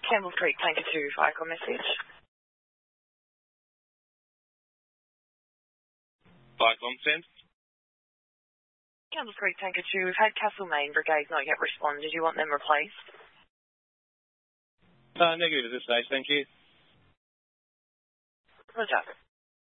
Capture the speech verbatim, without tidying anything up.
Campbell Creek, Tanker two, Viacom message. Viacom, send. Campbell Creek, Tanker two, we've had Castlemaine Brigade not yet responded. Do you want them replaced? Uh, negative at this stage, thank you. Roger.